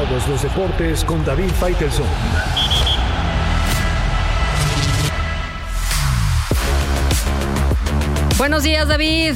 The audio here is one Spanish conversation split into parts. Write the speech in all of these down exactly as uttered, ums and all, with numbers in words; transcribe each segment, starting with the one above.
Todos los deportes con David Faitelson. Buenos días, David.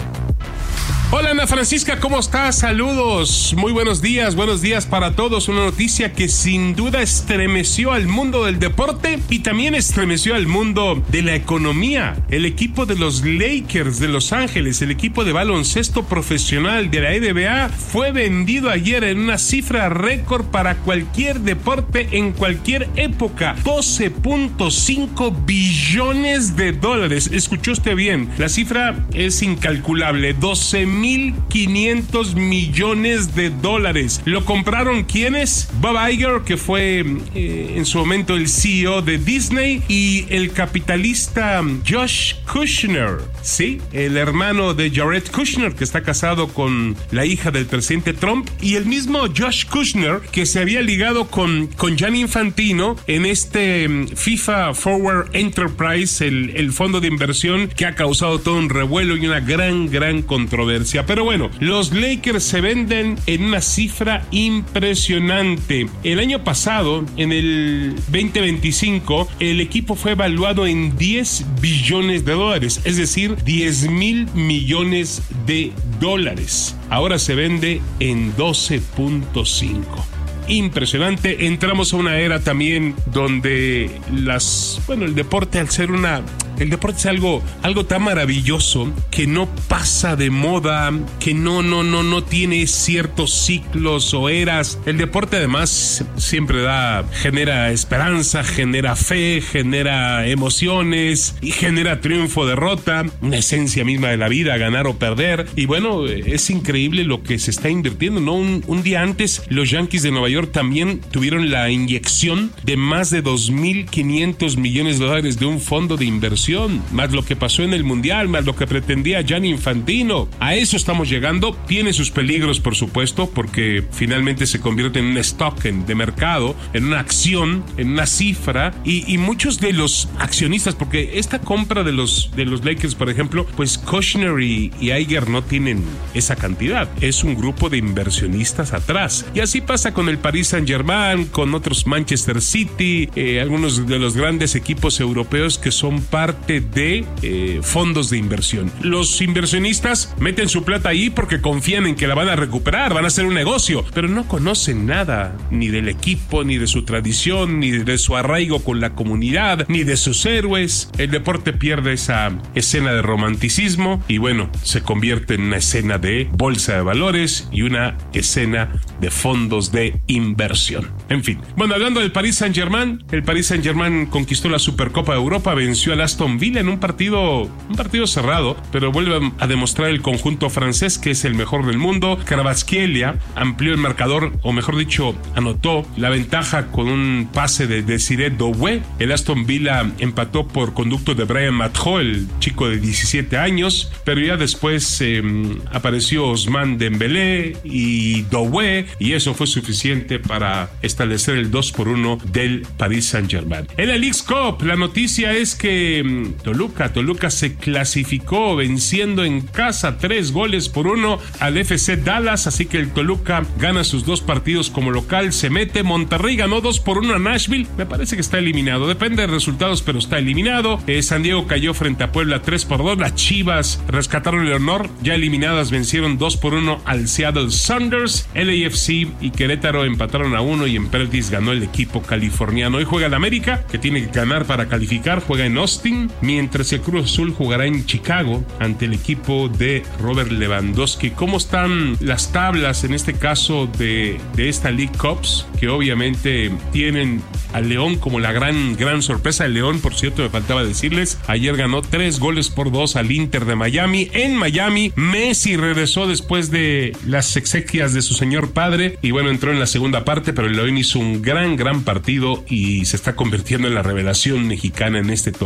Hola, Ana Francisca, ¿cómo estás? Saludos, muy buenos días, buenos días para todos. Una noticia que sin duda estremeció al mundo del deporte y también estremeció al mundo de la economía. El equipo de los Lakers de Los Ángeles, el equipo de baloncesto profesional de la N B A, fue vendido ayer en una cifra récord para cualquier deporte en cualquier época. doce punto cinco billones de dólares. Escuchó usted bien, la cifra es incalculable. doce mil quinientos millones de dólares. ¿Lo compraron quiénes? Bob Iger, que fue eh, en su momento el C E O de Disney, y el capitalista Josh Kushner, sí, el hermano de Jared Kushner, que está casado con la hija del presidente Trump, y el mismo Josh Kushner, que se había ligado con, con Gianni Infantino en este FIFA Forward Enterprise, el, el fondo de inversión que ha causado todo un revuelo y una gran, gran controversia. Pero bueno, los Lakers se venden en una cifra impresionante. El año pasado, en el veinte veinticinco, el equipo fue evaluado en diez billones de dólares, es decir, diez mil millones de dólares. Ahora se vende en doce punto cinco. Impresionante. Entramos a una era también donde las, bueno, el deporte, al ser una El deporte es algo, algo tan maravilloso que no pasa de moda, que no, no, no, no tiene ciertos ciclos o eras. El deporte además siempre da, genera esperanza, genera fe, genera emociones y genera triunfo, derrota, una esencia misma de la vida, ganar o perder. Y bueno, es increíble lo que se está invirtiendo, ¿no? Un, un día antes, los Yankees de Nueva York también tuvieron la inyección de más de dos mil quinientos millones de dólares de un fondo de inversión, más lo que pasó en el Mundial, más lo que pretendía Gianni Infantino. A eso estamos llegando. Tiene sus peligros, por supuesto, porque finalmente se convierte en un stock en, de mercado, en una acción, en una cifra, y, y muchos de los accionistas, porque esta compra de los, de los Lakers, por ejemplo, pues Kushner y, y Iger no tienen esa cantidad. Es un grupo de inversionistas atrás. Y así pasa con el Paris Saint-Germain, con otros Manchester City, eh, algunos de los grandes equipos europeos que son parte de eh, fondos de inversión. Los inversionistas meten su plata ahí porque confían en que la van a recuperar, van a hacer un negocio, pero no conocen nada ni del equipo, ni de su tradición, ni de su arraigo con la comunidad, ni de sus héroes. El deporte pierde esa escena de romanticismo y bueno, se convierte en una escena de bolsa de valores y una escena de fondos de inversión. En fin, bueno, hablando del Paris Saint-Germain, el Paris Saint-Germain conquistó la Supercopa de Europa, venció al Aston Villa en un partido, un partido cerrado, pero vuelve a demostrar el conjunto francés que es el mejor del mundo. Kvaratskhelia amplió el marcador, o mejor dicho, anotó la ventaja con un pase de Desiré Doué. El Aston Villa empató por conducto de Bryan Mathew, el chico de diecisiete años, pero ya después eh, apareció Ousmane Dembélé y Doué, y eso fue suficiente para establecer el dos por uno del Paris Saint-Germain. En la Leagues Cup, la noticia es que Toluca, Toluca se clasificó venciendo en casa tres goles por uno al F C Dallas, así que el Toluca gana sus dos partidos como local, se mete. Monterrey ganó dos por uno a Nashville, me parece que está eliminado, depende de resultados, pero está eliminado. eh, San Diego cayó frente a Puebla tres por dos, las Chivas rescataron el honor, ya eliminadas vencieron dos por uno al Seattle Sounders. L A F C y Querétaro empataron a uno y en Perdiz ganó el equipo californiano. Hoy juega el América, que tiene que ganar para calificar, juega en Austin, mientras el Cruz Azul jugará en Chicago ante el equipo de Robert Lewandowski. ¿Cómo están las tablas en este caso de, de esta League Cups? Que obviamente tienen al León como la gran, gran sorpresa. El León, por cierto, me faltaba decirles, ayer ganó tres goles por dos al Inter de Miami. En Miami, Messi regresó después de las exequias de su señor padre y bueno, entró en la segunda parte, pero el León hizo un gran, gran partido y se está convirtiendo en la revelación mexicana en este torneo.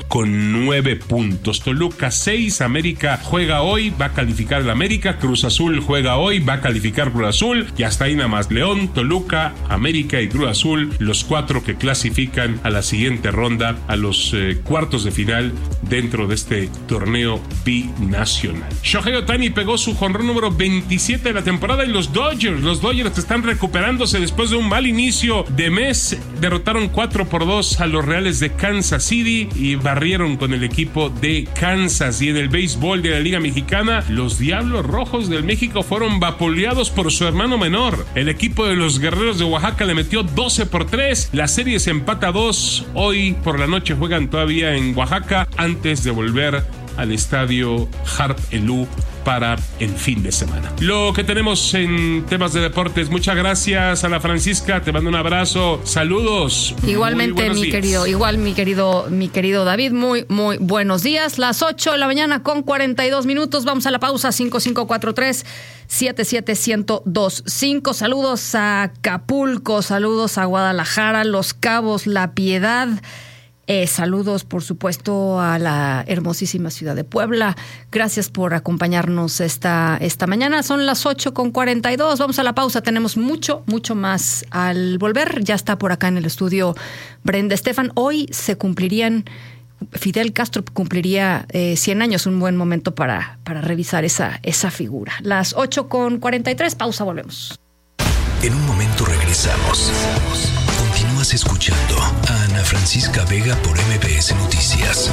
con nueve puntos. Toluca seis, América juega hoy, va a calificar el América, Cruz Azul juega hoy, va a calificar Cruz Azul, y hasta ahí nada más. León, Toluca, América y Cruz Azul, los cuatro que clasifican a la siguiente ronda, a los eh, cuartos de final dentro de este torneo binacional. Shohei Ohtani pegó su jonrón número veintisiete de la temporada y los Dodgers, los Dodgers están recuperándose después de un mal inicio de mes. Derrotaron cuatro por dos a los Reales de Kansas City y barrieron con el equipo de Kansas. Y en el béisbol de la Liga Mexicana, los Diablos Rojos del México fueron vapuleados por su hermano menor. El equipo de los Guerreros de Oaxaca le metió doce por tres. La serie se empata a dos. Hoy por la noche juegan todavía en Oaxaca antes de volver al estadio Harp Elú para el fin de semana. Lo que tenemos en temas de deportes. Muchas gracias, Ana Francisca, te mando un abrazo, saludos. Igualmente, mi días. querido, igual mi querido, mi querido David, muy, muy buenos días. Las ocho de la mañana con cuarenta y dos minutos. Vamos a la pausa. Cinco cinco cuatro tres siete siete uno cero dos cinco. Saludos a Acapulco, saludos a Guadalajara, Los Cabos, La Piedad. Eh, saludos, por supuesto, a la hermosísima ciudad de Puebla. Gracias por acompañarnos esta, esta mañana. Son las ocho con cuarenta y dos. Vamos a la pausa. Tenemos mucho, mucho más al volver. Ya está por acá en el estudio Brenda Estefan. Hoy se cumplirían, Fidel Castro cumpliría eh, cien años. Un buen momento para, para revisar esa, esa figura. Las ocho con cuarenta y tres. Pausa, volvemos. En un momento regresamos. Continúas escuchando a Ana Francisca Vega por M B S Noticias.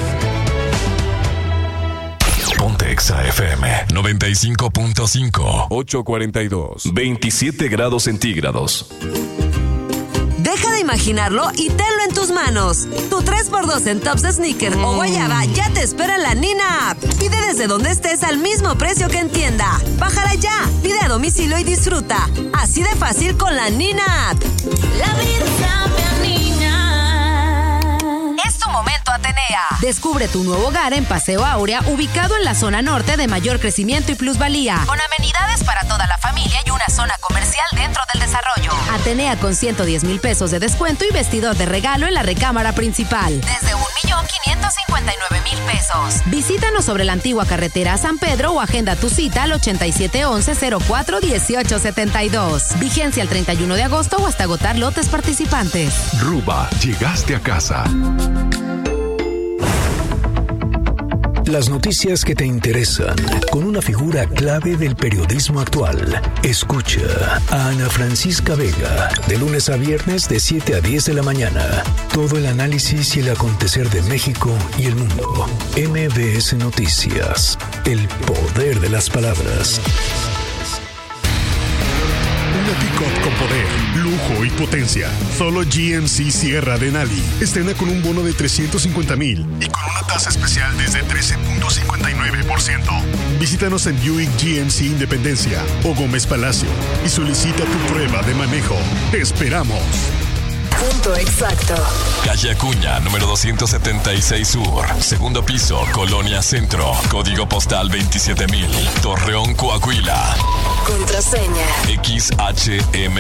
Ponte Exa F M noventa y cinco punto cinco. ocho cuarenta y dos. veintisiete grados centígrados. Deja de imaginarlo y tenlo en tus manos. Tu tres por dos en tops de sneaker mm. o guayaba ya te espera en la Nina App. Pide desde donde estés al mismo precio que en tienda. Bájala ya, pide a domicilio y disfruta. Así de fácil con la Nina App. La vida sabe a Nina. Es tu momento, Atenea. Descubre tu nuevo hogar en Paseo Áurea, ubicado en la zona norte de mayor crecimiento y plusvalía. Con amenidades para toda la familia y una zona comercial dentro del desarrollo. Atenea con ciento diez mil pesos de descuento y vestidor de regalo en la recámara principal. Desde un millón quinientos cincuenta y nueve mil pesos. Visítanos sobre la antigua carretera a San Pedro o agenda tu cita al ochenta y siete once cero cuatro dieciocho setenta y dos. Vigencia el treinta y uno de agosto o hasta agotar lotes participantes. Ruba, llegaste a casa. Las noticias que te interesan, con una figura clave del periodismo actual. Escucha a Ana Francisca Vega, de lunes a viernes de siete a diez de la mañana. Todo el análisis y el acontecer de México y el mundo. M B S Noticias, el poder de las palabras. Una pick-up con poder, lujo y potencia. Solo G M C Sierra Denali. Estrena con un bono de trescientos cincuenta mil y con una tasa especial desde trece punto cincuenta y nueve por ciento. Visítanos en Buick G M C Independencia o Gómez Palacio y solicita tu prueba de manejo. ¡Te esperamos! Punto exacto. Calle Acuña, número doscientos setenta y seis Sur. Segundo piso, Colonia Centro. Código postal veintisiete mil. Torreón, Coahuila. Contraseña X H M